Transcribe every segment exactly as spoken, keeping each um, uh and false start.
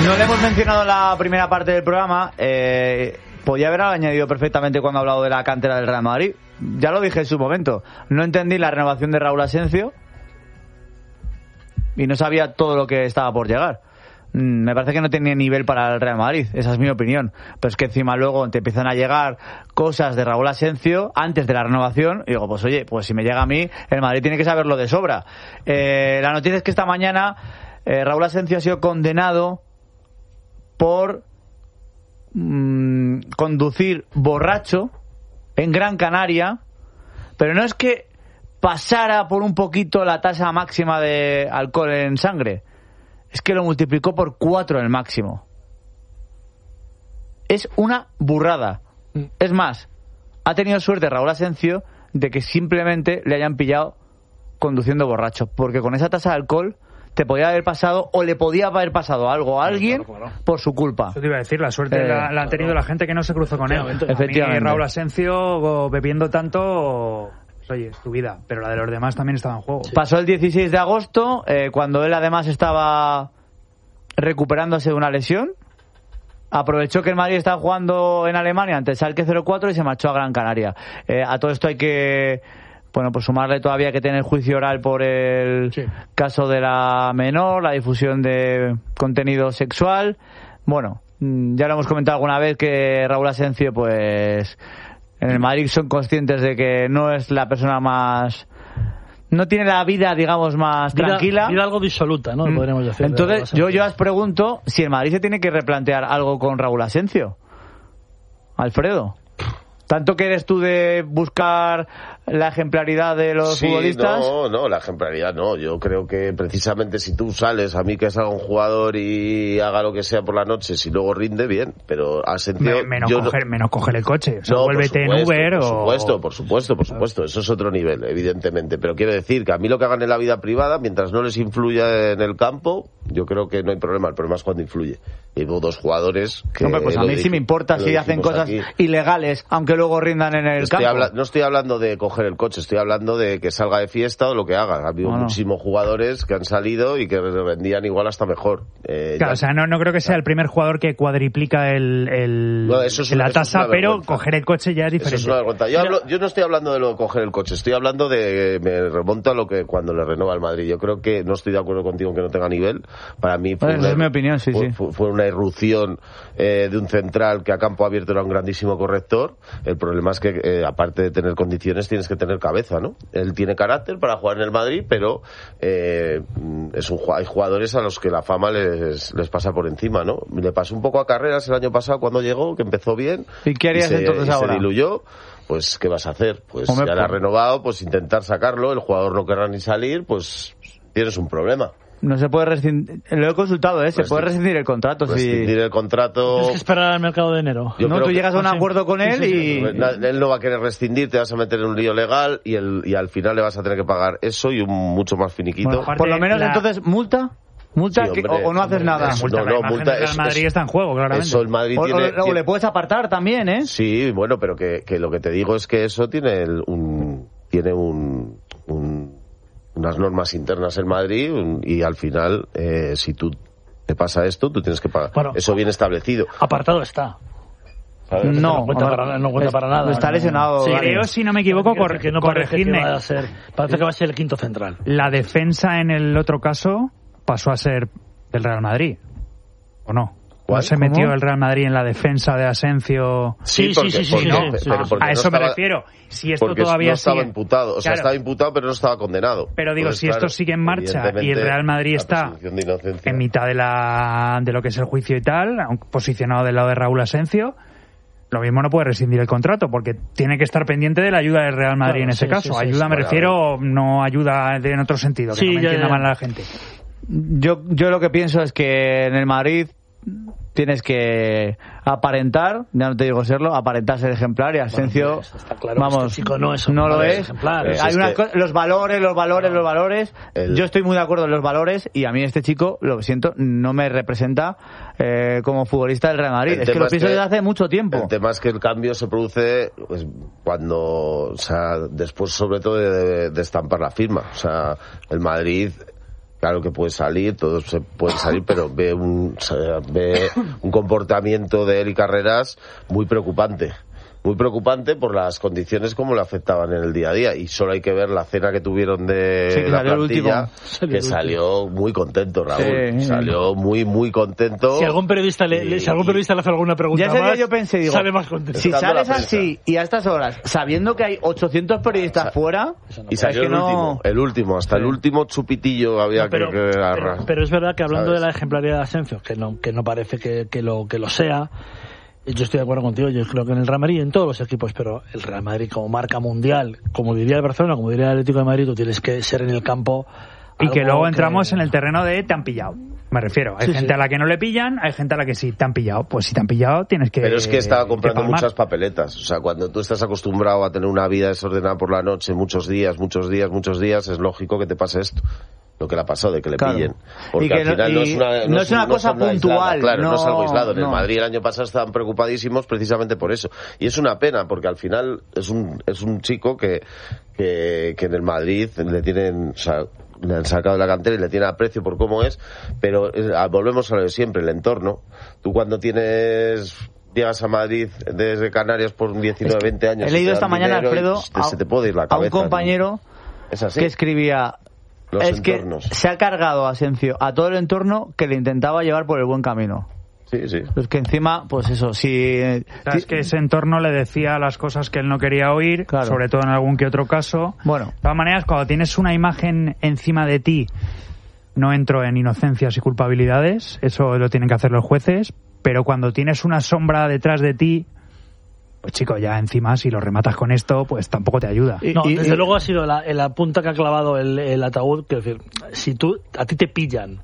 No le hemos mencionado en la primera parte del programa. Eh, podía haber añadido perfectamente cuando ha hablado de la cantera del Real Madrid. Ya lo dije en su momento. No entendí la renovación de Raúl Asencio y no sabía todo lo que estaba por llegar. Me parece que no tenía nivel para el Real Madrid, esa es mi opinión. Pero es que encima luego te empiezan a llegar cosas de Raúl Asencio antes de la renovación y digo, pues oye, pues si me llega a mí, el Madrid tiene que saberlo de sobra. Eh, la noticia es que esta mañana eh, Raúl Asencio ha sido condenado por mmm, conducir borracho en Gran Canaria, pero no es que pasara por un poquito la tasa máxima de alcohol en sangre, es que lo multiplicó por cuatro el máximo. Es una burrada. Es más, ha tenido suerte Raúl Asencio de que simplemente le hayan pillado conduciendo borracho, porque con esa tasa de alcohol te podía haber pasado o le podía haber pasado algo a alguien claro, claro. por su culpa. Eso te iba a decir, la suerte eh, la, la han tenido claro. la gente que no se cruzó con él. Efectivamente. A mí, Raúl Asencio bebiendo tanto... Oye, es tu vida, pero la de los demás también estaba en juego. Sí. Pasó el dieciséis de agosto, eh, cuando él además estaba recuperándose de una lesión. Aprovechó que el Madrid estaba jugando en Alemania ante el Schalke cero cuatro y se marchó a Gran Canaria. Eh, a todo esto hay que, bueno, pues sumarle todavía que tiene el juicio oral por el sí. caso de la menor, la difusión de contenido sexual. Bueno, ya lo hemos comentado alguna vez que Raúl Asencio, pues... en el Madrid son conscientes de que no es la persona más... no tiene la vida, digamos, más vida, tranquila. Vida algo disoluta, ¿no? Mm. Podríamos decir. Entonces, yo, yo os pregunto si el Madrid se tiene que replantear algo con Raúl Asencio. Alfredo. ¿Tanto que eres tú de buscar la ejemplaridad de los sí, futbolistas? No, no, la ejemplaridad no. Yo creo que precisamente si tú sales, a mí que salga un jugador y haga lo que sea por la noche, si luego rinde, bien. Pero Asencio... Me, menos, yo coger, no... menos coger el coche. O sea, no, vuélvete supuesto, en Uber por o... Por supuesto, por supuesto, por supuesto. Eso es otro nivel, evidentemente. Pero quiero decir que a mí lo que hagan en la vida privada, mientras no les influya en el campo, yo creo que no hay problema. El problema es cuando influye. Y hubo dos jugadores que... Hombre, pues a mí sí me importa si hacen cosas aquí. ilegales, aunque luego rindan en el estoy campo. Habla- no estoy hablando de coger el coche, estoy hablando de que salga de fiesta o lo que haga. Ha habido bueno. muchísimos jugadores que han salido y que rendían igual hasta mejor. Eh, claro, ya... o sea, no, no creo que sea el primer jugador que cuadriplica el, el no, eso es una, la tasa, es pero coger el coche ya es diferente. Eso es una vergüenza. Yo, hablo, yo no estoy hablando de lo de coger el coche, estoy hablando de... Me remonto a lo que cuando le renova el Madrid. Yo creo que no estoy de acuerdo contigo en que no tenga nivel. Para mí fue, bueno, una, es mi opinión, sí, fue, sí. Fue, fue una irrupción eh, de un central que a campo abierto era un grandísimo corrector. El problema es que, eh, aparte de tener condiciones, tienes que tener cabeza, ¿no? Él tiene carácter para jugar en el Madrid, pero eh, es un, hay jugadores a los que la fama les, les pasa por encima, ¿no? Le pasó un poco a Carreras el año pasado cuando llegó, que empezó bien. ¿Y qué harías y se, entonces y ahora? Se diluyó. Pues, ¿qué vas a hacer? Pues Hombre, ya la ha pues... renovado, pues intentar sacarlo, el jugador no querrá ni salir, pues tienes un problema. No se puede rescindir, lo he consultado, ¿eh? Se puede rescindir el contrato. Rescindir si... el contrato... Tienes que esperar al mercado de enero. Yo no, tú llegas a un acuerdo con él sí, sí, y... Sí. Él no va a querer rescindir, te vas a meter en un lío legal y, el, y al final le vas a tener que pagar eso y un mucho más finiquito. Bueno, por lo menos la... entonces, ¿multa? ¿Multa sí, que, hombre, o, o no haces nada? Es, multa, no, no, multa es, el Madrid es, está en juego, claramente. Eso el Madrid o, tiene, o, o le puedes apartar también, ¿eh? Sí, bueno, pero que, que lo que te digo es que eso tiene el, un... Tiene un, un unas normas internas en Madrid y al final, eh, si tú te pasa esto, tú tienes que pagar. Bueno, eso bien establecido. Apartado está. No, no cuenta, para, no cuenta es, para nada. Está lesionado. Sí, creo, si no me equivoco, por, que no corregirme. Parece que, va a ser, parece que va a ser el quinto central. La defensa en el otro caso pasó a ser del Real Madrid, ¿o no? ¿No se metió ¿Cómo? el Real Madrid en la defensa de Asencio? Sí, sí, sí, sí, porque, sí, no, sí, pero sí. a eso no estaba, me refiero. Si esto porque todavía no estaba sigue... imputado, o sea, claro. estaba imputado pero no estaba condenado. Pero digo, Entonces, si claro, esto sigue en marcha y el Real Madrid está en mitad de la de lo que es el juicio y tal, posicionado del lado de Raúl Asencio, lo mismo no puede rescindir el contrato porque tiene que estar pendiente de la ayuda del Real Madrid claro, en ese sí, caso. Sí, ayuda sí, me refiero, no ayuda en otro sentido, que sí, no me entienda ya, ya. mal la gente. Yo, yo lo que pienso es que en el Madrid tienes que aparentar, ya no te digo serlo, aparentar ser ejemplar y Asencio, bueno, está claro, vamos, este chico no, es no lo es. Ejemplar, eh, hay una co- los valores, los valores, no. los valores. El... Yo estoy muy de acuerdo en los valores y a mí este chico, lo siento, no me representa eh, como futbolista del Real Madrid. El es que lo pienso que, desde hace mucho tiempo. El tema es que el cambio se produce pues, cuando, o sea, después sobre todo de, de, de estampar la firma. O sea, el Madrid Claro que puede salir, todos se pueden salir, pero ve un, ve un comportamiento de él y Carreras muy preocupante. Muy preocupante por las condiciones como le afectaban en el día a día. Y solo hay que ver la cena que tuvieron de sí, que la salió plantilla, último. que salió muy contento, Raúl. Sí. Salió muy, muy contento. Si algún periodista le, y, si algún periodista le hace alguna pregunta ya ese más, día yo pensé, digo, sale más contento. Si sales así y a estas horas, sabiendo que hay ochocientos periodistas o sea, fuera... Y salió el no... último, el último, hasta sí. el último chupitillo había no, pero, que, que agarrar. Pero, pero es verdad que hablando ¿sabes? de la ejemplaridad de Asensio, que no, que no parece que, que, lo, que lo sea... Yo estoy de acuerdo contigo, yo creo que en el Real Madrid, en todos los equipos, pero el Real Madrid como marca mundial, como diría el Barcelona, como diría el Atlético de Madrid, tú tienes que ser en el campo... Y que luego que... entramos en el terreno de te han pillado. Me refiero, hay sí, gente sí. a la que no le pillan, hay gente a la que sí te han pillado. Pues si te han pillado, tienes que... Pero es que estaba comprando muchas papeletas. O sea, cuando tú estás acostumbrado a tener una vida desordenada por la noche, muchos días, muchos días, muchos días, es lógico que te pase esto. Lo que le ha pasado, de que le claro. pillen. Porque y que al final no, no es una, no no es una no cosa puntual. Aislada, claro, no, no es algo aislado. En no. el Madrid el año pasado estaban preocupadísimos precisamente por eso. Y es una pena, porque al final es un, es un chico que, que, que en el Madrid le tienen... O sea, le han sacado de la cantera y le tiene aprecio por cómo es, pero eh, volvemos a lo de siempre, el entorno. Tú cuando tienes... llegas a Madrid desde Canarias por diecinueve, veinte años... He leído esta mañana, Alfredo, y, a, se te puede ir la cabeza, a un compañero ¿Es así? que escribía... Los es entornos. que se ha cargado a Asensio a todo el entorno que le intentaba llevar por el buen camino. Sí, sí. Es que encima, pues eso, si... O sea, es que ese entorno le decía las cosas que él no quería oír, claro. sobre todo en algún que otro caso. Bueno. De todas maneras, cuando tienes una imagen encima de ti, no entro en inocencias y culpabilidades, eso lo tienen que hacer los jueces, pero cuando tienes una sombra detrás de ti... Pues chico, ya encima si lo rematas con esto, pues tampoco te ayuda. No, y, desde y, luego ha sido la, la punta que ha clavado el, el ataúd. Quiero decir, si tú, a ti te pillan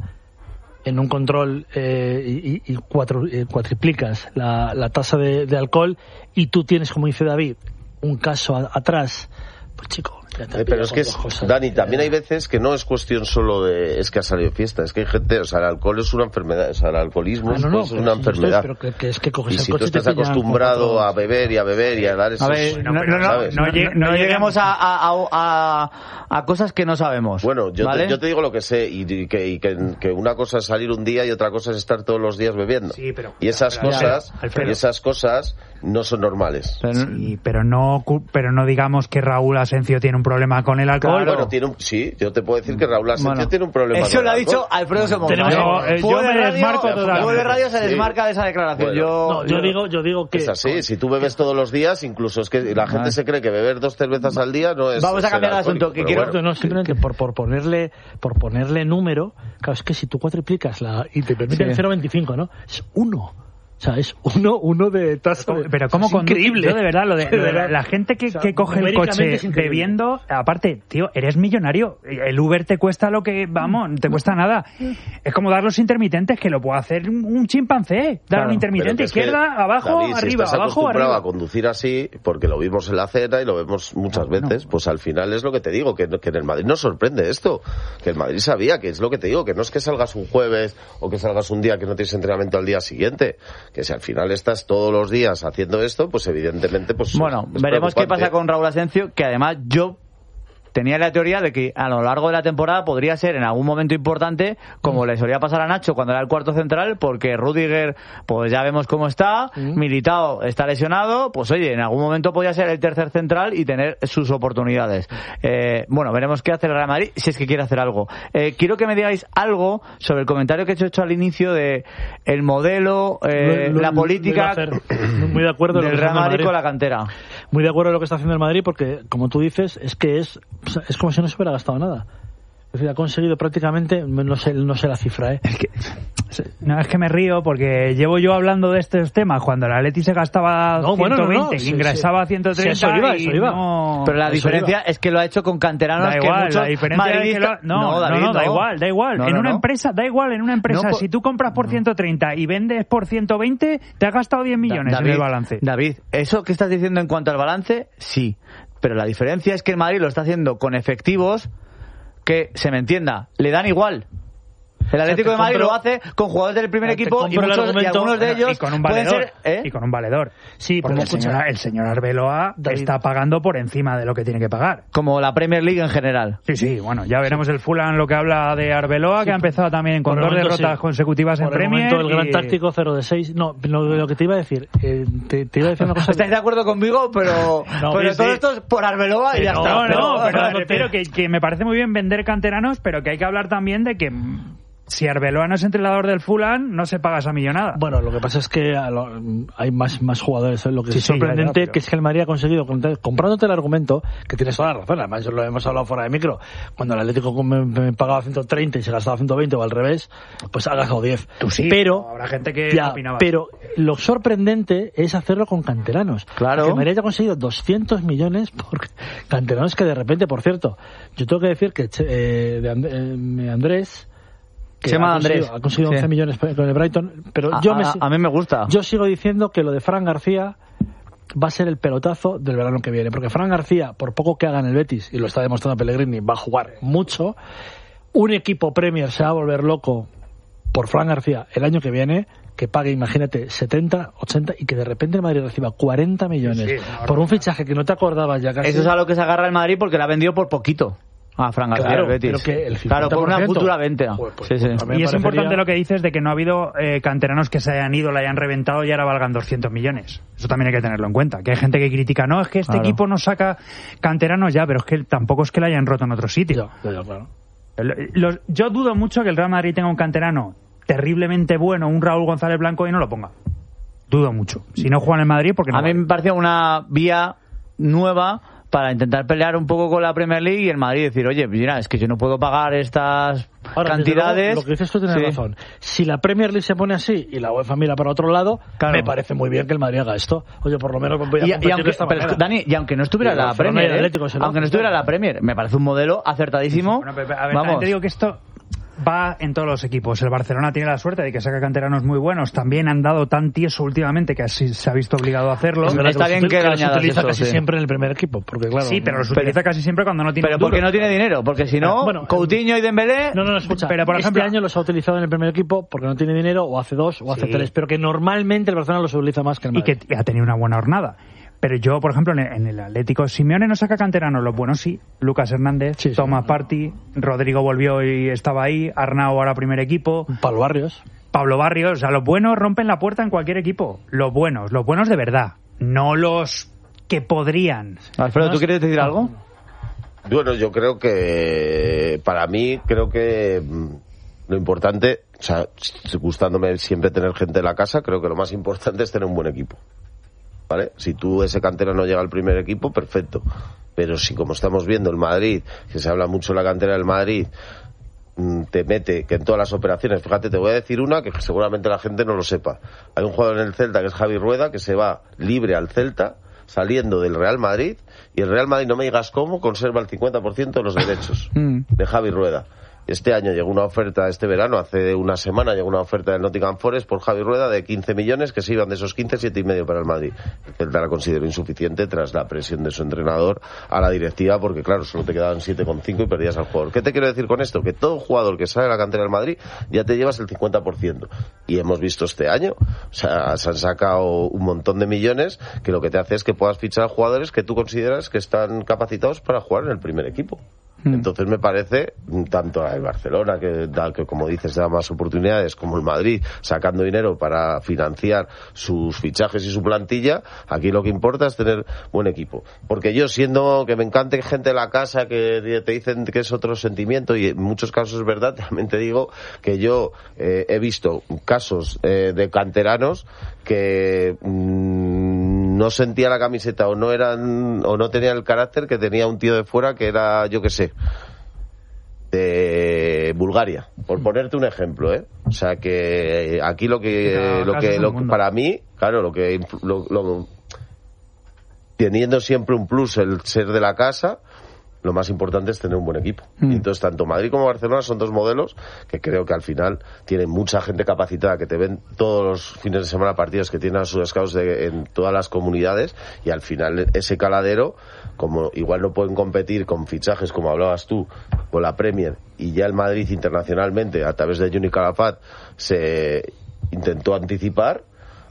en un control eh, y, y cuatro, eh, cuatriplicas la, la tasa de, de alcohol y tú tienes, como dice David, un caso a, atrás, pues chico... Eh, pero es que, es, cosas, Dani, también hay veces que no es cuestión solo de es que ha salido fiesta, es que hay gente, o sea, el alcohol es una enfermedad, o sea, el alcoholismo ah, no, no, es una enfermedad. Estoy, pero que, que es que coges y el si coche tú estás acostumbrado a beber y a beber y a dar esos... A ver, no, no, no, no, no, no lleguemos a, a, a, a cosas que no sabemos. Bueno, yo, ¿vale? te, yo te digo lo que sé y, y, que, y que, que una cosa es salir un día y otra cosa es estar todos los días bebiendo. Sí, pero, y esas pero, cosas, Alfredo. y esas cosas no son normales. Pero, sí, pero no, pero no digamos que Raúl Asensio tiene un problema con el alcohol. Claro, bueno, tiene un, sí, yo te puedo decir que Raúl Asensio bueno, tiene un problema eso con lo el ha dicho Alfredo Somonte. Yo, eh, yo me desmarco totalmente. Fútbol de Radio se desmarca sí. de esa declaración. Bueno, yo, no, yo, yo digo, yo digo que es así. Si tú bebes todos los días, incluso es que la gente ah. se cree que beber dos cervezas al día no es. Vamos a cambiar el asunto. Que quiero bueno, no, simplemente por, por ponerle, por ponerle número. Claro, es que si tú cuatriplicas la y te permiten sí. cero coma veinticinco, ¿no? Es uno. O sea, es uno, uno de tasa. Pero, pero ¿cómo con increíble? Yo de verdad, lo de, lo de la, la gente que, o sea, que coge el coche bebiendo, aparte, tío, eres millonario. El Uber te cuesta lo que, vamos, te cuesta nada. Es como dar los intermitentes, que lo puede hacer un chimpancé. Dar claro, un intermitente, izquierda, que, abajo, David, arriba, si estás abajo, arriba. a conducir así, porque lo vimos en la cena y lo vemos muchas no, veces, no. pues al final es lo que te digo, que, que en el Madrid nos sorprende esto. Que el Madrid sabía, que es lo que te digo, que no es que salgas un jueves o que salgas un día que no tienes entrenamiento al día siguiente. Que si al final estás todos los días haciendo esto, pues evidentemente pues bueno, veremos qué pasa con Raúl Asensio, que además yo tenía la teoría de que a lo largo de la temporada podría ser en algún momento importante, como mm. le solía pasar a Nacho cuando era el cuarto central, porque Rüdiger, pues ya vemos cómo está, mm. Militao está lesionado, pues oye, en algún momento podría ser el tercer central y tener sus oportunidades. Eh, bueno, veremos qué hace el Real Madrid, si es que quiere hacer algo. Eh, quiero que me digáis algo sobre el comentario que he hecho al inicio de el modelo, eh, lo, lo, la política muy de acuerdo del Real Madrid, Madrid con la cantera. Muy de acuerdo en lo que está haciendo el Madrid, porque, como tú dices, es que es es como si no se hubiera gastado nada. Es decir, ha conseguido prácticamente, no sé, no sé la cifra, ¿eh? Es que, no, es que me río porque llevo yo hablando de estos temas cuando el Atleti se gastaba no, ciento veinte, bueno, no, no, y sí, ingresaba sí. ciento treinta sí, eso iba, y eso iba. No... Pero la eso diferencia iba. es que lo ha hecho con canteranos da que igual, muchos la diferencia es que lo... no, no, David, no, no, da igual, da igual. No, en no, una no. empresa, da igual, en una empresa, no, si tú compras por ciento treinta y vendes por ciento veinte, te has gastado diez millones David, en el balance. David, eso que estás diciendo en cuanto al balance, sí, pero la diferencia es que el Madrid lo está haciendo con efectivos que, se me entienda, le dan igual. El Atlético o sea, de Madrid compro, lo hace con jugadores del primer equipo y, muchos, y algunos de ellos y con un valedor, pueden ser, ¿eh? y con un valedor. Sí, porque el señor, el señor Arbeloa David. está pagando por encima de lo que tiene que pagar. Como la Premier League en general. Sí, sí, bueno, ya veremos sí. el Fulham lo que habla de Arbeloa, sí, que ha empezado también con dos derrotas sí. consecutivas por en Premier. El, momento, el gran y... táctico cero de seis. No, lo, lo que te iba a decir, eh, te, te iba a decir una cosa. ¿Estáis de acuerdo conmigo? Pero, no, pero sí, todo sí. esto es por Arbeloa y pero ya no, está. No, no, pero, pero, pero, pero que, que me parece muy bien vender canteranos, pero que hay que hablar también de que si Arbeloa no es entrenador del Fulham, no se paga esa millonada. Bueno, lo que pasa es que hay más, más jugadores. Lo que sí, es sorprendente sí, ya, ya, pero... que es que el Madrid ha conseguido, comprándote el argumento, que tienes toda la razón, además lo hemos hablado fuera de micro, cuando el Atlético me, me pagaba ciento treinta y se gastaba ciento veinte o al revés, pues ha gastado diez. Tú sí, pero habrá gente que ya, opinaba. Pero lo sorprendente es hacerlo con canteranos. Claro. Que el Madrid ha conseguido doscientos millones por canteranos que de repente, por cierto, yo tengo que decir que eh, de And- eh, Andrés... Se llama Andrés. Ha conseguido once sí. millones con el Brighton, pero a, yo me, a, a mí me gusta. Yo sigo diciendo que lo de Fran García va a ser el pelotazo del verano que viene, porque Fran García, por poco que haga en el Betis, y lo está demostrando Pellegrini, va a jugar mucho. Un equipo Premier se va a volver loco por Fran García el año que viene, que pague, imagínate, setenta, ochenta y que de repente el Madrid reciba cuarenta millones sí, no, por un fichaje que no te acordabas ya casi. Eso es a lo que se agarra el Madrid porque la ha vendido por poquito. Ah, Fran García, claro, Betis. Pero que el claro, por una futura venta. Pues, pues, sí, sí. Pues, y es parecería... importante lo que dices de que no ha habido eh, canteranos que se hayan ido, la hayan reventado y ahora valgan doscientos millones. Eso también hay que tenerlo en cuenta. Que hay gente que critica, no, es que este claro. equipo no saca canteranos ya, pero es que tampoco es que la hayan roto en otro sitio. Ya, ya, claro. Los, yo dudo mucho que el Real Madrid tenga un canterano terriblemente bueno, un Raúl González Blanco, y no lo ponga. Dudo mucho. Si no juegan en Madrid, porque no A vale. mí me parecía una vía nueva para intentar pelear un poco con la Premier League y el Madrid decir, oye, mira, es que yo no puedo pagar estas Ahora, cantidades. Luego, lo que dices tú tienes sí. razón. Si la Premier League se pone así y la UEFA mira para otro lado, claro. me parece muy bien que el Madrid haga esto. Oye, por lo menos voy a y, competir y aunque, de esta pero, manera. Dani, y aunque no estuviera y la Premier, ¿eh? aunque no estuviera la Premier, me parece un modelo acertadísimo. Bueno, pero, a ver, Vamos. te digo que esto va en todos los equipos. El Barcelona tiene la suerte de que saca canteranos muy buenos. También han dado tan tieso últimamente que así se ha visto obligado a hacerlo. Pero está bien que, que los utiliza eso, casi sí. siempre en el primer equipo, porque claro. Sí, pero los pero, utiliza casi siempre cuando no tiene. Pero porque no tiene dinero, porque si no, bueno, Coutinho y Dembélé. No, no, no, escucha. Pero por ejemplo, este año los ha utilizado en el primer equipo porque no tiene dinero, o hace dos, o hace sí. tres, pero que normalmente el Barcelona los utiliza más que el Madrid. Y que ha tenido una buena jornada. Pero yo, por ejemplo, en el Atlético, Simeone no saca canteranos. Los buenos sí. Lucas Hernández, sí, Thomas sí. Partey, Rodrigo volvió y estaba ahí, Arnau ahora primer equipo. Pablo Barrios. Pablo Barrios. O sea, los buenos rompen la puerta en cualquier equipo. Los buenos, los buenos de verdad. No los que podrían. Alfredo, ¿tú quieres decir algo? Bueno, yo creo que, para mí, creo que lo importante, o sea, gustándome siempre tener gente en la casa, creo que lo más importante es tener un buen equipo. ¿Vale? Si tú ese cantera no llega al primer equipo, perfecto. Pero si, como estamos viendo, el Madrid, que se habla mucho de la cantera del Madrid, te mete que en todas las operaciones, fíjate, te voy a decir una que seguramente la gente no lo sepa. Hay un jugador en el Celta que es Javi Rueda, que se va libre al Celta, saliendo del Real Madrid, y el Real Madrid, no me digas cómo, conserva el cincuenta por ciento de los derechos de Javi Rueda. Este año llegó una oferta, este verano, hace una semana, llegó una oferta del Nottingham Forest por Javi Rueda de quince millones, que se iban de esos quince, siete y medio para el Madrid. El Celta la consideró insuficiente tras la presión de su entrenador a la directiva, porque claro, solo te quedaban siete coma cinco y perdías al jugador. ¿Qué te quiero decir con esto? Que todo jugador que sale de la cantera del Madrid ya te llevas el cincuenta por ciento. Y hemos visto este año, o sea, se han sacado un montón de millones que lo que te hace es que puedas fichar a jugadores que tú consideras que están capacitados para jugar en el primer equipo. Entonces me parece, tanto el Barcelona, que, que como dices da más oportunidades, como el Madrid, sacando dinero para financiar sus fichajes y su plantilla, aquí lo que importa es tener buen equipo. Porque yo, siendo que me encante gente de la casa que te dicen que es otro sentimiento, y en muchos casos es verdad, también te digo que yo eh, he visto casos eh, de canteranos que mmm, no sentía la camiseta o no eran o no tenían el carácter que tenía un tío de fuera que era, yo qué sé, de Bulgaria, por ponerte un ejemplo, ¿eh? O sea que aquí lo que lo que lo, para mí, claro, lo que lo, lo, teniendo siempre un plus el ser de la casa, lo más importante es tener un buen equipo. Mm. Y entonces, tanto Madrid como Barcelona son dos modelos que creo que al final tienen mucha gente capacitada, que te ven todos los fines de semana partidos, que tienen a sus scouts de, en todas las comunidades, y al final ese caladero, como igual no pueden competir con fichajes, como hablabas tú, con la Premier, y ya el Madrid internacionalmente, a través de Juni Calafat, se intentó anticipar.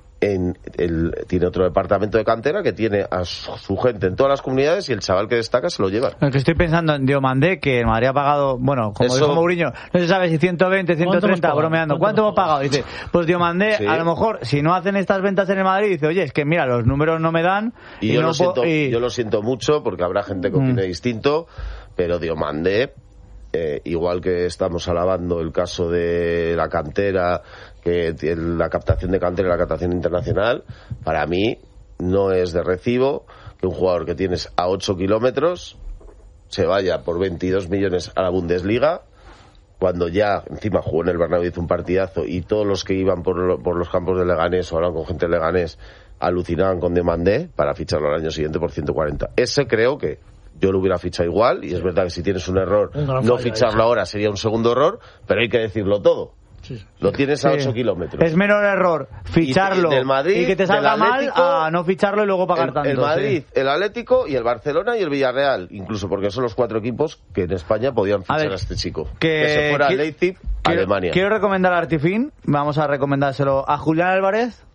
En el, tiene otro departamento de cantera que tiene a su, su gente en todas las comunidades, y el chaval que destaca se lo lleva. Lo que estoy pensando en Diomandé, que el Madrid ha pagado, bueno, como Eso... dijo Mourinho, no se sabe si ciento veinte, ciento treinta, bromeando. ¿Cuánto hemos pagado? Dice, pues Diomandé, sí. a lo mejor, si no hacen estas ventas en el Madrid, dice, oye, es que mira, los números no me dan. Y, y yo, no lo siento, y... yo lo siento mucho, porque habrá gente que opine mm. distinto, pero Diomandé, eh, igual que estamos alabando el caso de la cantera, que la captación de cantera y la captación internacional, para mí no es de recibo que un jugador que tienes a ocho kilómetros se vaya por veintidós millones a la Bundesliga, cuando ya encima jugó en el Bernabéu, hizo un partidazo, y todos los que iban por, lo, por los campos de Leganés o hablaban con gente de Leganés alucinaban con Diomandé para ficharlo al año siguiente por ciento cuarenta. Ese creo que yo lo hubiera fichado igual, y es verdad que si tienes un error, no ficharlo eso. ahora sería un segundo error, pero hay que decirlo todo. Sí, sí. Lo tienes a sí. ocho kilómetros. Es menor error ficharlo y, del Madrid, y que te salga mal a no ficharlo y luego pagar el, tanto. El Madrid, sí. el Atlético y el Barcelona y el Villarreal, incluso, porque son los cuatro equipos que en España podían fichar a, ver, a este chico. Que, que se fuera a Leipzig, quiero, Alemania. Quiero recomendar a Artifin, vamos a recomendárselo a Julián Álvarez,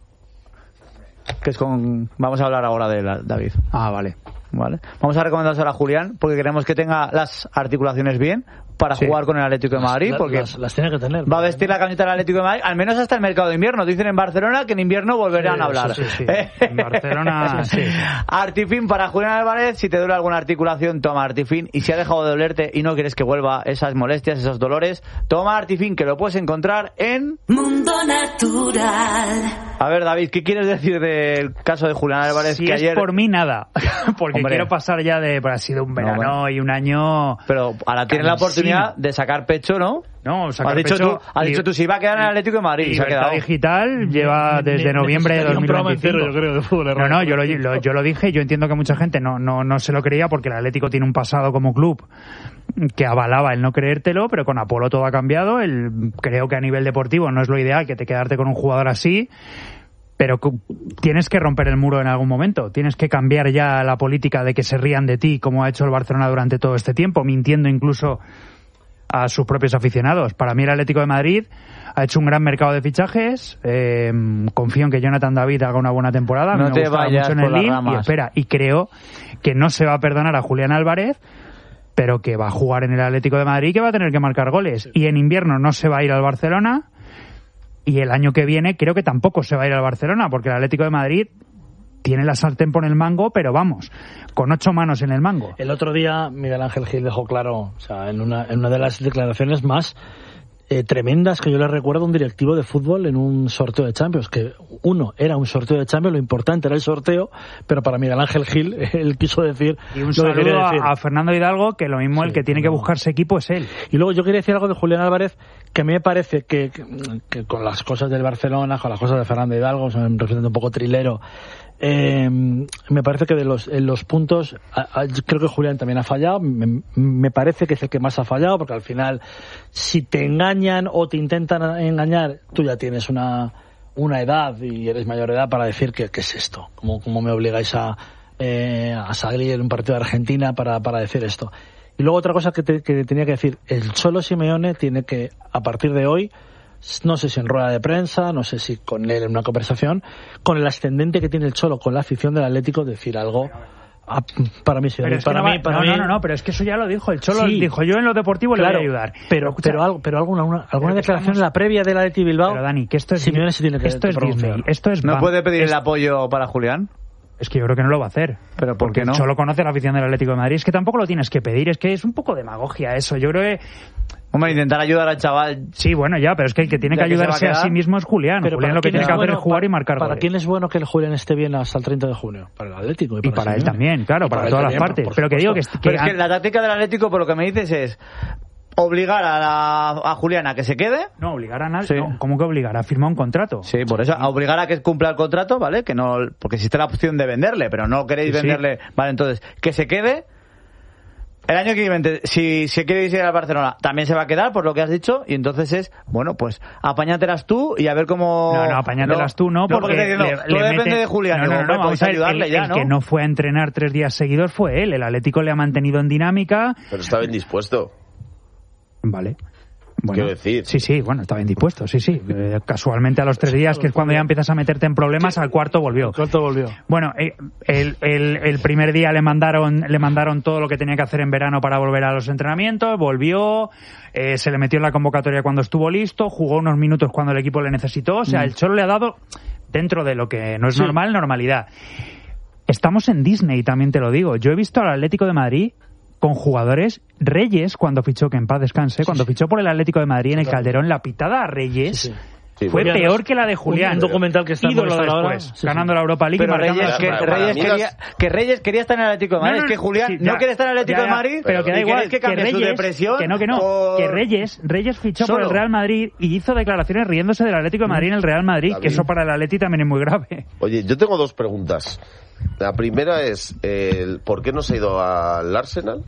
que es con... Vamos a hablar ahora de la, David. Ah, vale. Vale. Vamos a recomendárselo a Julián porque queremos que tenga las articulaciones bien para sí. jugar con el Atlético de Madrid, las, porque las, las tiene que tener, va a vestir la camiseta del Atlético de Madrid al menos hasta el mercado de invierno. Dicen en Barcelona que en invierno volverán sí, a hablar. Sí, sí, sí. En Barcelona, sí. Artifin para Julián Álvarez. Si te duele alguna articulación, toma Artifin. Y si ha dejado de dolerte y no quieres que vuelva esas molestias, esos dolores, toma Artifin, que lo puedes encontrar en Mundo Natural. A ver, David, ¿qué quieres decir del caso de Julián Álvarez? Si que es ayer... por mí, nada. Porque Hombre. quiero pasar ya de... Pues ha sido un verano no, bueno. y un año... Pero ahora tienes la oportunidad de sacar pecho, ¿no? No, sacar has dicho pecho... Tú, has dicho tú, si va a quedar en el Atlético de Madrid. Libertad se ha quedado. Digital lleva desde noviembre de dos mil veinticinco. Yo creo, de fútbol, no, no, yo lo, lo, yo lo dije. Yo entiendo que mucha gente no, no, no se lo creía porque el Atlético tiene un pasado como club que avalaba el no creértelo, pero con Apolo todo ha cambiado. El, creo que a nivel deportivo no es lo ideal que te quedarte con un jugador así, pero tienes que romper el muro en algún momento. Tienes que cambiar ya la política de que se rían de ti, como ha hecho el Barcelona durante todo este tiempo, mintiendo incluso a sus propios aficionados. Para mí el Atlético de Madrid ha hecho un gran mercado de fichajes. Eh, confío en que Jonathan David haga una buena temporada. No me te vayas mucho en por el las ramas. Y espera, y creo que no se va a perdonar a Julián Álvarez, pero que va a jugar en el Atlético de Madrid y que va a tener que marcar goles. Y en invierno no se va a ir al Barcelona. Y el año que viene creo que tampoco se va a ir al Barcelona, porque el Atlético de Madrid tiene la sartén por el mango, pero vamos, con ocho manos en el mango. El otro día Miguel Ángel Gil dejó claro, o sea, en una, en una de las declaraciones más eh, tremendas que yo le recuerdo a un directivo de fútbol en un sorteo de Champions, que uno, era un sorteo de Champions, lo importante era el sorteo, pero para Miguel Ángel Gil él quiso decir... Y un saludo a, a Fernando Hidalgo, que lo mismo sí, el que tiene que buscarse equipo es él. Y luego yo quería decir algo de Julián Álvarez, que a mí me parece que, que, que con las cosas del Barcelona, con las cosas de Fernando Hidalgo, se me representa un poco trilero, eh, me parece que de los, en los puntos, a, a, creo que Julián también ha fallado, me, me parece que es el que más ha fallado, porque al final, si te engañan o te intentan engañar, tú ya tienes una, una edad y eres mayor de edad para decir que, ¿qué es esto? ¿Cómo, cómo me obligáis a, eh, a salir en un partido de Argentina para, para decir esto? Y luego otra cosa que, te, que tenía que decir, el Cholo Simeone tiene que, a partir de hoy, no sé si en rueda de prensa, no sé si con él en una conversación, con el ascendente que tiene el Cholo con la afición del Atlético, decir algo a, para mí sí, pero para no, mí, para no, mí, no, no, no, pero es que eso ya lo dijo el Cholo, sí, dijo yo en lo deportivo claro, le voy a ayudar. Pero pero algo, pero alguna una, alguna pero declaración estamos, en la previa del Atleti Bilbao. Pero Dani, que esto es Simeone se tiene que esto es Disney, esto es no Bam, puede pedir es, el apoyo para Julián. Es que yo creo que no lo va a hacer. ¿Pero por qué no? Solo conoce la afición del Atlético de Madrid. Es que tampoco lo tienes que pedir. Es que es un poco demagogia eso. Yo creo que... Hombre, intentar ayudar al chaval... Sí, bueno, ya, pero es que el que tiene que ayudarse a, a sí mismo es Julián. Pero Julián lo que tiene que hacer es jugar y marcar ¿Para goles. quién es bueno que el Julián esté bien hasta el treinta de junio? Para el Atlético. Y para, y para él también, claro, para, para todas las partes. Pero que digo que... Pero es que la táctica del Atlético, por lo que me dices, es... obligar a, la, a Julián a que se quede. No, obligar a nadie. Sí. No, ¿cómo que obligar? A firmar un contrato. Sí, por eso, a obligar a que cumpla el contrato, ¿vale? Que no, porque existe la opción de venderle, pero no queréis sí, venderle. Sí. Vale, entonces, que se quede. el año que viene, si se quiere ir al Barcelona, también se va a quedar, por lo que has dicho, y entonces es, bueno, pues apáñatelas tú y a ver cómo... No, no, apáñatelas no, tú no, porque... porque diciendo, le, todo le depende mete... de Julián. No, no, no, no, no vamos a ver, ayudarle el, ya, el ¿no? que no fue a entrenar tres días seguidos fue él. El Atlético le ha mantenido en dinámica. Pero estaba indispuesto. Vale. Bueno, quiero decir. Sí, sí, bueno, estaba indispuesto, sí, sí. Eh, casualmente a los tres días, que es cuando ya empiezas a meterte en problemas, al cuarto volvió. El cuarto volvió. Bueno, eh, el, el, el primer día le mandaron le mandaron todo lo que tenía que hacer en verano para volver a los entrenamientos, volvió, eh, se le metió en la convocatoria cuando estuvo listo, jugó unos minutos cuando el equipo le necesitó, o sea, mm. el Cholo le ha dado, dentro de lo que no es sí. normal, normalidad. Estamos en Disney, también te lo digo. Yo he visto al Atlético de Madrid con jugadores. Reyes, cuando fichó, que en paz descanse, sí, cuando sí. fichó por el Atlético de Madrid en el Calderón, la pitada a Reyes sí, sí. Sí, fue bueno, peor que la de Julián. Un documental que está ídolo después, ahora, sí, ganando sí. la Europa League. Pero y Reyes, que, para, Reyes para quería, que Reyes quería estar en el Atlético de Madrid. No, no, es que Julián sí, ya, no quiere estar en el Atlético ya, ya, de Madrid. Pero que da igual, que, que Reyes, su depresión que no, que no, por... que Reyes, Reyes fichó Solo. por el Real Madrid y hizo declaraciones riéndose del Atlético de Madrid en el Real Madrid, David. Que eso para el Atleti también es muy grave. Oye, yo tengo dos preguntas. La primera es, eh, ¿por qué no se ha ido al Arsenal?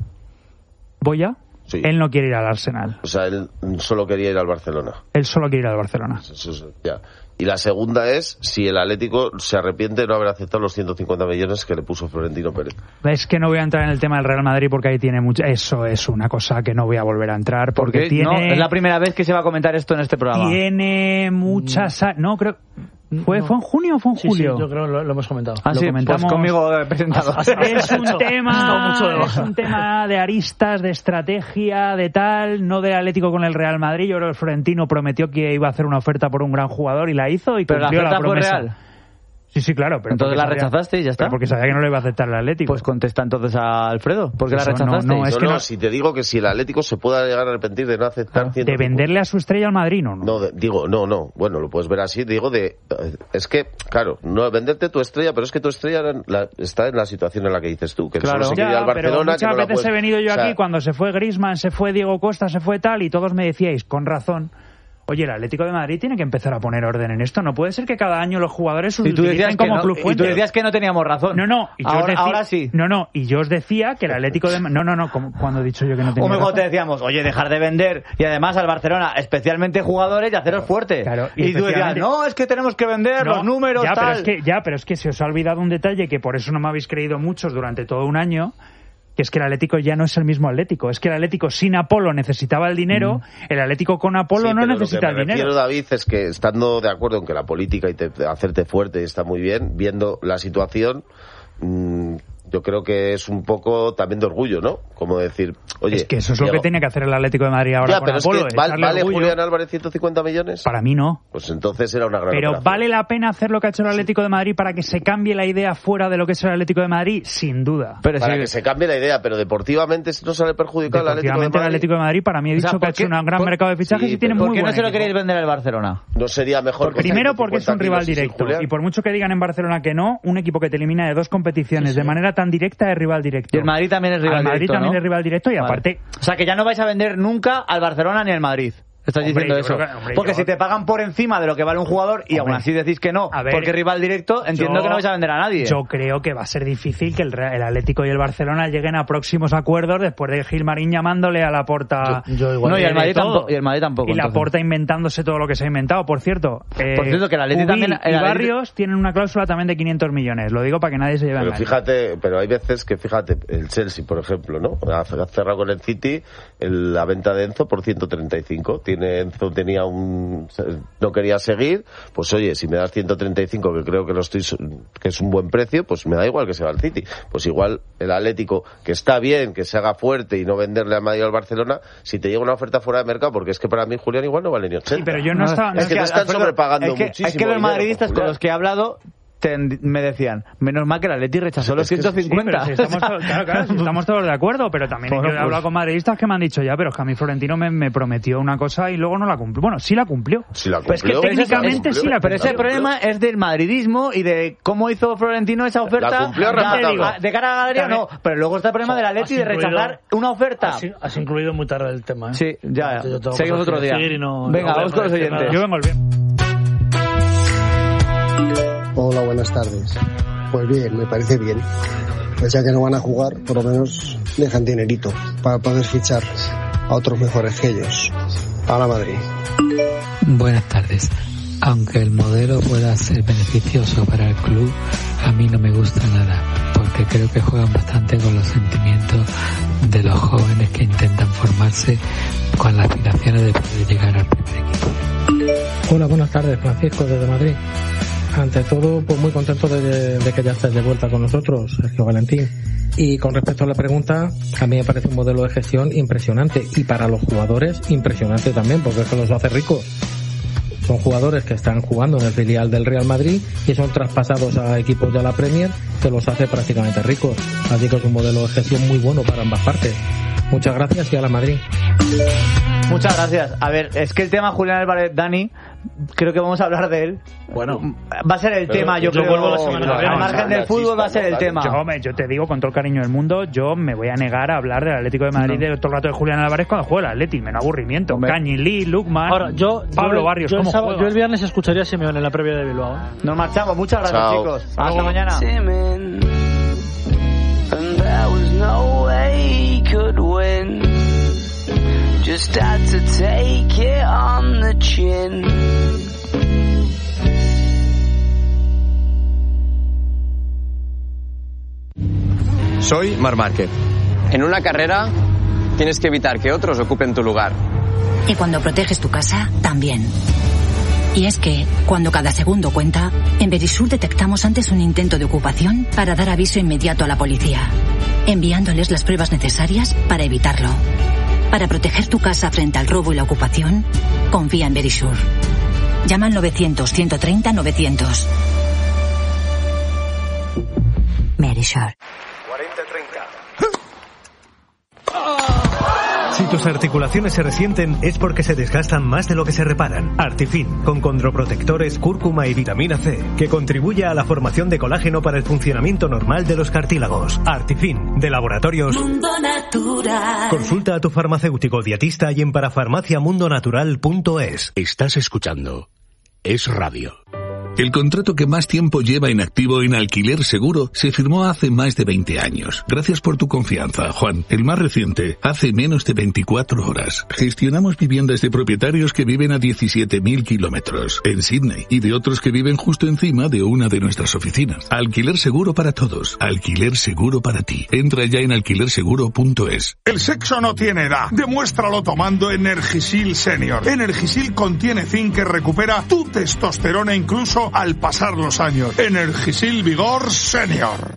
¿Voy ya? Sí. Él no quiere ir al Arsenal. O sea, él solo quería ir al Barcelona. Él solo quiere ir al Barcelona. Eso es, ya. Y la segunda es si el Atlético se arrepiente de no haber aceptado los ciento cincuenta millones que le puso Florentino Pérez. Es que no voy a entrar en el tema del Real Madrid porque ahí tiene mucho... Eso es una cosa que no voy a volver a entrar porque tiene... No, es la primera vez que se va a comentar esto en este programa. Tiene muchas... No, creo... ¿Fue, no. ¿Fue en junio o fue en sí, julio? Sí, yo creo que lo, lo hemos comentado. Ah, lo sí, comentamos pues conmigo eh, presentado. Es un tema, es un tema de aristas, de estrategia, de tal, no de Atlético con el Real Madrid. Yo creo que el Florentino prometió que iba a hacer una oferta por un gran jugador y la hizo y pero cumplió la, la promesa. ¿Fue real? Sí, sí, claro. Pero entonces la sabía, rechazaste y ya está. Porque sabía que no le iba a aceptar el Atlético. Pues contesta entonces a Alfredo. ¿Por qué la rechazaste? No, no, es no, que no, no, si te digo que si el Atlético se pueda llegar a arrepentir de no aceptar... Claro, de venderle a su estrella al Madrid, no, no. No, de, digo, no, no. Bueno, lo puedes ver así. Digo de... Es que, claro, no venderte tu estrella, pero es que tu estrella la, está en la situación en la que dices tú. Que claro. solo se quiere ir al Barcelona, pero muchas que no veces la puedes... he venido yo o sea... aquí cuando se fue Griezmann, se fue Diego Costa, se fue tal, y todos me decíais, con razón... Oye, el Atlético de Madrid tiene que empezar a poner orden en esto. No puede ser que cada año los jugadores se utilicen como no, club fuente. Y tú decías que no teníamos razón. No, no. Y yo ahora, decía, ahora sí. No, no. Y yo os decía que el Atlético de Madrid... No, no, no. Como, cuando he dicho yo que no tenía razón. O mejor razón. te decíamos, oye, dejar de vender. Y además al Barcelona, especialmente jugadores, y haceros fuerte. Claro, y, y tú decías, no, es que tenemos que vender no, los números, ya, tal. Pero es que, ya, pero es que se os ha olvidado un detalle que por eso no me habéis creído muchos durante todo un año... que es que el Atlético ya no es el mismo Atlético. Es que el Atlético sin Apolo necesitaba el dinero, mm. el Atlético con Apolo sí, no pero necesita lo que el me dinero. refiero, David, es que estando de acuerdo en que la política y te, hacerte fuerte está muy bien, viendo la situación... Mmm, yo creo que es un poco también de orgullo, ¿no? Como decir, oye... Es que eso es lo Diego, que tenía que hacer el Atlético de Madrid ahora ya, con pero Apolo. Es que ¿vale, ¿vale orgullo. Julián Álvarez ciento cincuenta millones? Para mí no. Pues entonces era una gran Pero operación. ¿vale la pena hacer lo que ha hecho el Atlético de Madrid para que se cambie la idea fuera de lo que es el Atlético de Madrid? Sin duda. Pero para sí, que se cambie la idea, pero deportivamente no sale perjudicado el Atlético de Madrid. el Atlético de Madrid para mí he dicho o sea, que ha hecho un gran por, mercado de fichajes sí, y tiene muy buen ¿por qué no se lo equipo? queréis vender al Barcelona? No sería mejor... Por primero porque es un rival directo. Y por mucho que digan en Barcelona que no, un equipo que te elimina de dos competiciones sí, sí. de manera tan directa es rival directo. Y el Madrid también es rival Al Madrid directo, también ¿no? es rival directo y vale. aparte... O sea, que ya no vais a vender nunca al Barcelona ni al Madrid. Estás hombre, diciendo eso. Que, hombre, porque yo... si te pagan por encima de lo que vale un jugador y hombre, aún así decís que no, ver, porque rival directo, entiendo yo, que no vais a vender a nadie. Yo creo que va a ser difícil que el, el Atlético y el Barcelona lleguen a próximos acuerdos después de Gilmarín llamándole a Laporta. Yo, yo igual no, y el Madrid tampoco. Y el Madrid tampoco. Y Laporta inventándose todo lo que se ha inventado. Por cierto, eh, por cierto que el Atlético también. Y Barrios tienen una cláusula también de quinientos millones. Lo digo para que nadie se lleve a Pero fíjate, pero hay veces que, fíjate, el Chelsea, por ejemplo, ¿no? Ha cerrado con el City el, la venta de Enzo por ciento treinta y cinco. Tiene Enzo tenía un no quería seguir, pues oye, si me das ciento treinta y cinco, que creo que lo estoy que es un buen precio, pues me da igual que se va al City. Pues igual el Atlético, que está bien que se haga fuerte y no venderle a Madrid o al Barcelona, si te llega una oferta fuera de mercado, porque es que para mí Julián igual no vale ni ochenta. Sí, pero yo no, no estaba, es, es que te están Alfredo, sobrepagando es que, muchísimo. Es que los madridistas con los que he hablado Te, me decían, menos mal que el Atleti rechazó los ciento cincuenta. Sí, si estamos, todos, claro, claro, si estamos todos de acuerdo, pero también bueno, yo he pues... hablado con madridistas que me han dicho ya, pero es que a mí Florentino me, me prometió una cosa y luego no la cumplió. Bueno, sí la cumplió. Sí la cumplió. Pero es que técnicamente es, sí la cumplió. Pero ese problema es del madridismo y de cómo hizo Florentino esa oferta. La cumplió a, de cara a la galería no, pero luego está el problema del Atleti de rechazar una oferta. Has, has incluido muy tarde el tema, ¿eh? Sí, ya, ya. Seguimos otro día. No, Venga, no vamos con los oyentes. Yo vengo el bien. Hola, buenas tardes. Pues bien, me parece bien. Pues ya que no van a jugar, por lo menos dejan dinerito para poder fichar a otros mejores que ellos. A la Madrid. Buenas tardes. Aunque el modelo pueda ser beneficioso para el club, a mí no me gusta nada, porque creo que juegan bastante con los sentimientos de los jóvenes que intentan formarse con las aspiraciones de poder llegar al primer equipo. Hola, buenas tardes, Francisco, desde Madrid. Ante todo, pues muy contento de, de que ya estés de vuelta con nosotros, Sergio Valentín. Y con respecto a la pregunta, a mí me parece un modelo de gestión impresionante, y para los jugadores impresionante también, porque es que los hace ricos. Son jugadores que están jugando en el filial del Real Madrid y son traspasados a equipos de la Premier, que los hace prácticamente ricos. Así que es un modelo de gestión muy bueno para ambas partes. Muchas gracias y a la Madrid. Muchas gracias. A ver, es que el tema Julián Álvarez, Dani, creo que vamos a hablar de él. Bueno, va a ser el tema, yo, yo creo. Vuelvo la semana al margen del fútbol va a ser el tema. Yo, me, yo te digo, con todo el cariño del mundo, yo me voy a negar a hablar del Atlético de Madrid no. de todo el rato de Julián Álvarez cuando juega el Atlético. Me da aburrimiento. Cañi, Lee, Lukman, Ahora, yo, Pablo yo, Barrios, yo ¿cómo el sábado, juega? Yo el viernes escucharía a Simeone en la previa de Bilbao. Nos marchamos. Muchas gracias, Chao. chicos. Hasta Chao. mañana. Just had to take it on the chin. Soy Marc Márquez. En una carrera tienes que evitar que otros ocupen tu lugar. Y cuando proteges tu casa, también. Y es que, cuando cada segundo cuenta, en Verisur detectamos antes un intento de ocupación para dar aviso inmediato a la policía, enviándoles las pruebas necesarias para evitarlo. Para proteger tu casa frente al robo y la ocupación, confía en Verisur. Llama al novecientos, ciento treinta, novecientos. Verisur. cuarenta treinta. Si tus articulaciones se resienten es porque se desgastan más de lo que se reparan. Artifin, con condroprotectores, cúrcuma y vitamina C, que contribuye a la formación de colágeno para el funcionamiento normal de los cartílagos. Artifin, de Laboratorios Mundo Natural. Consulta a tu farmacéutico dietista y en parafarmaciamundonatural punto es. Estás escuchando Es Radio. El contrato que más tiempo lleva en activo en Alquiler Seguro se firmó hace más de veinte años. Gracias por tu confianza, Juan. El más reciente, hace menos de veinticuatro horas. Gestionamos viviendas de propietarios que viven a diecisiete mil kilómetros en Sydney y de otros que viven justo encima de una de nuestras oficinas. Alquiler Seguro para todos. Alquiler Seguro para ti. Entra ya en alquiler seguro punto es. El sexo no tiene edad. Demuéstralo tomando Energisil Senior. Energisil contiene zinc que recupera tu testosterona incluso al pasar los años. Energisil Vigor Senior.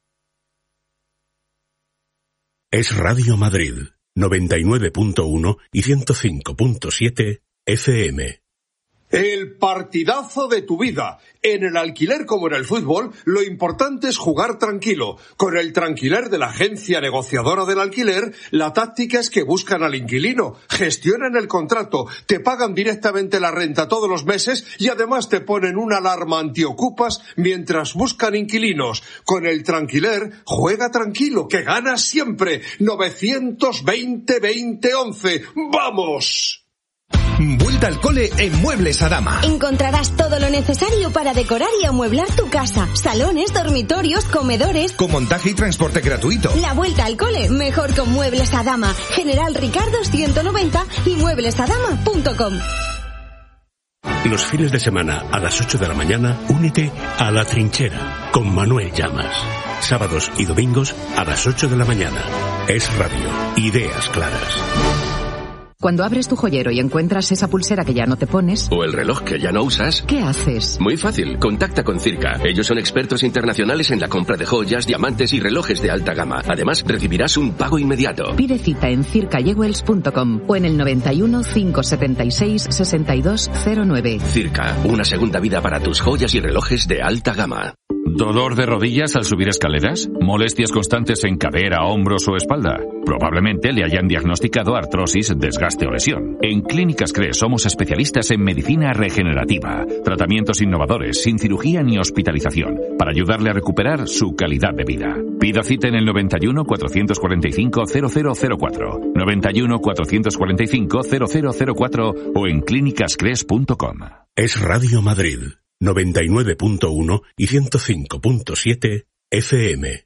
Es Radio Madrid, noventa y nueve punto uno y ciento cinco punto siete F M. El partidazo de tu vida. En el alquiler como en el fútbol, lo importante es jugar tranquilo. Con el Tranquiler de la agencia negociadora del alquiler, la táctica es que buscan al inquilino, gestionan el contrato, te pagan directamente la renta todos los meses y además te ponen una alarma antiocupas mientras buscan inquilinos. Con el Tranquiler, juega tranquilo, que ganas siempre. novecientos veinte, veinte, once. ¡Vamos! Vuelta al cole en Muebles Adama. Encontrarás todo lo necesario para decorar y amueblar tu casa. Salones, dormitorios, comedores. Con montaje y transporte gratuito. La vuelta al cole mejor con Muebles Adama. General Ricardo ciento noventa y muebles adama punto com. Los fines de semana a las ocho de la mañana, únete a La Trinchera con Manuel Llamas. Sábados y domingos a las ocho de la mañana. Es Radio. Ideas claras. Cuando abres tu joyero y encuentras esa pulsera que ya no te pones... O el reloj que ya no usas... ¿Qué haces? Muy fácil, contacta con Circa. Ellos son expertos internacionales en la compra de joyas, diamantes y relojes de alta gama. Además, recibirás un pago inmediato. Pide cita en circa jewels punto com o en el noventa y uno, cinco setenta y seis, sesenta y dos cero nueve. Circa, una segunda vida para tus joyas y relojes de alta gama. ¿Dolor de rodillas al subir escaleras? ¿Molestias constantes en cadera, hombros o espalda? Probablemente le hayan diagnosticado artrosis, desgaste o lesión. En Clínicas Cres somos especialistas en medicina regenerativa, tratamientos innovadores, sin cirugía ni hospitalización, para ayudarle a recuperar su calidad de vida. Pida cita en el noventa y uno, cuatrocientos cuarenta y cinco, cero cero cero cuatro, noventa y uno, cuatrocientos cuarenta y cinco, cero cero cero cuatro o en clínicas cres punto com. Es Radio Madrid. noventa y nueve punto uno y ciento cinco punto siete F M.